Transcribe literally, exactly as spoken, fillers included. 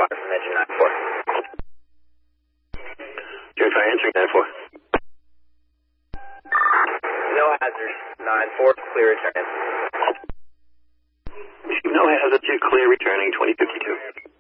five from engine nine four. Jerry five answering nine four. No hazards, nine four, clear return. No hazard to clear returning twenty fifty-two.